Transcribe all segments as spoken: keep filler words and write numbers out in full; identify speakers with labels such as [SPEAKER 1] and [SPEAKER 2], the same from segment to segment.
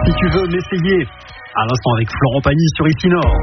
[SPEAKER 1] Si tu veux m'essayer, à l'instant avec Florent Pagny sur Ici Nord.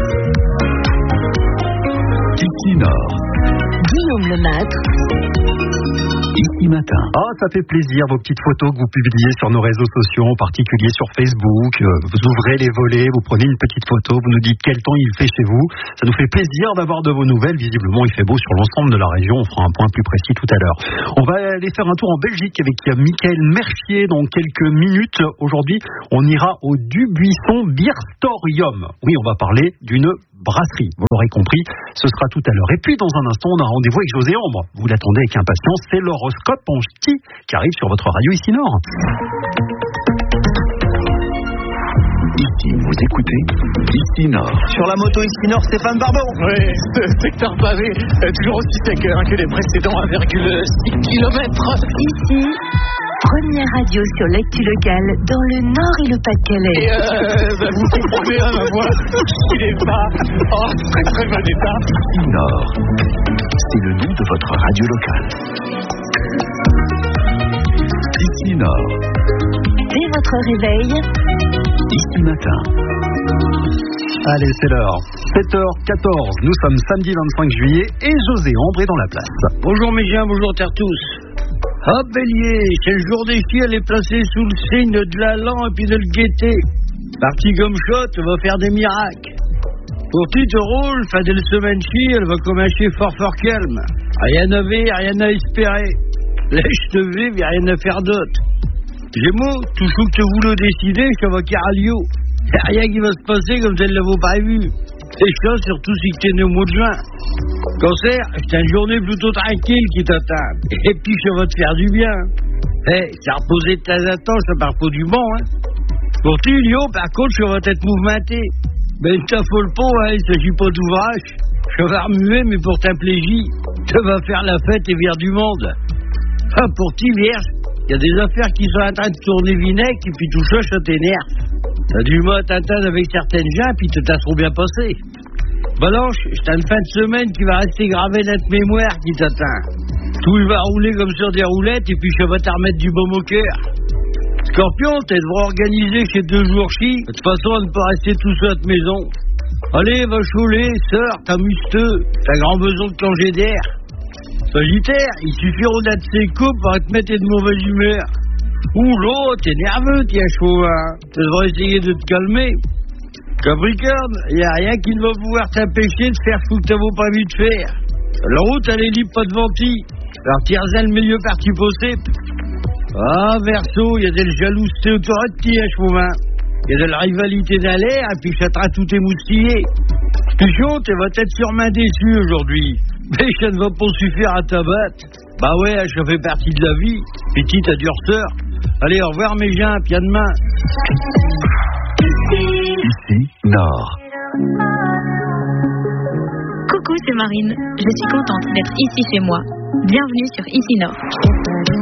[SPEAKER 2] Ici Nord.
[SPEAKER 3] Guillaume Lemaitre.
[SPEAKER 2] Ici Matin.
[SPEAKER 1] Ah, ça fait plaisir, vos petites photos que vous publiez sur nos réseaux sociaux, en particulier sur Facebook. Vous ouvrez les volets, vous prenez une petite photo, vous nous dites quel temps il fait chez vous. Ça nous fait plaisir d'avoir de vos nouvelles. Visiblement, il fait beau sur l'ensemble de la région. On fera un point plus précis tout à l'heure. On va aller faire un tour en Belgique avec Michael Mercier dans quelques minutes. Aujourd'hui, on ira au Dubuisson Bierstorium. Oui, on va parler d'une brasserie. Vous l'aurez compris, ce sera tout à l'heure. Et puis, dans un instant, on a un rendez-vous avec José Ambre. Vous l'attendez avec impatience. C'est l'horoscope en ch'ti qui arrive sur votre radio Ici Nord.
[SPEAKER 2] Ici, vous écoutez Ici Nord.
[SPEAKER 4] Sur la moto Ici Nord, Stéphane Barbon.
[SPEAKER 5] Oui, ce secteur pavé, euh, toujours aussi sec hein, que les précédents un virgule six kilomètres.
[SPEAKER 3] Ici, première radio sur l'actu locale dans le Nord et le Pas-de-Calais.
[SPEAKER 5] Et euh, bah, vous comprenez hein, ma voix, il n'est pas en très très bon état.
[SPEAKER 2] Ici Nord. C'est le nom de votre radio locale. Ici Nord.
[SPEAKER 3] Dès votre réveil,
[SPEAKER 2] Ici Matin.
[SPEAKER 1] Allez, c'est l'heure. sept heures quatorze. Nous sommes samedi vingt-cinq juillet et José Ambre est dans la place.
[SPEAKER 6] Bonjour mes gens, bonjour terre tous. Hop, bélier, c'est le jour des filles, elle est placée sous le signe de l'allant et puis de le gaieté. Partie comme shot, va faire des miracles. Pour petit rôle, fin de semaine chi, elle va comme un chien fort fort calme. Rien à ver, rien à espérer. Lèche de vivre, y'a rien à faire d'autre. Gémeaux, tout ce que vous le décidez, ça va caralio. Y'a rien qui va se passer comme ça ne l'avait pas vu. C'est chaud, surtout si tu es né au mois de juin. Cancer, c'est une journée plutôt tranquille qui t'attend. Et puis ça va te faire du bien. Eh, hey, ça reposer de temps à temps, ça part pas du bon, hein. Pour tu, Lyon, par contre, ça va être mouvementé. Ben, ne t'affole pas, hein, il s'agit pas d'ouvrage. Je vais remuer, mais pour ta plaisir, tu vas faire la fête et vire du monde. Ah, pour ti, vierge, il y a des affaires qui sont en train de tourner vinaigre, et puis tout ça, ça t'énerve. T'as du mal à t'entendre avec certaines gens, puis tu t'as trop bien passé. Balance, c'est une fin de semaine qui va rester gravée dans notre mémoire qui t'attend. Tout il va rouler comme sur des roulettes, et puis ça va te remettre du baume au cœur. Scorpion, tu devras organiser ces deux jours chi, de toute façon à ne pas rester tout seul à ta maison. Allez, va chouler, sœur, t'amuse-te, t'as grand besoin de congé d'air. Sagittaire, il suffira d'être ses coupes pour te mettre de mauvaise humeur. Ouh là, t'es nerveux, tiens chaud, hein. Tu devrais essayer de te calmer. Capricorne, y a rien qui ne va pouvoir t'empêcher de faire ce que t'as pas envie de faire. La route, elle est libre, pas de ventille. Alors tire-en le milieu parti possible. Ah, Verseau, y a de la jalousie autoroute, à ce moment. Y a de la rivalité dans l'air, et puis ça te rend tout émoustillé. Pichon, tu vas être sûrement déçu aujourd'hui. Mais ça ne va pas suffire à t'abattre. Bah ouais, ça fait partie de la vie. Petite à durceur. Allez, au revoir mes gens, puis à demain.
[SPEAKER 2] Ici Nord.
[SPEAKER 7] Coucou, c'est Marine. Je suis contente d'être ici chez moi. Bienvenue sur Ici Nord.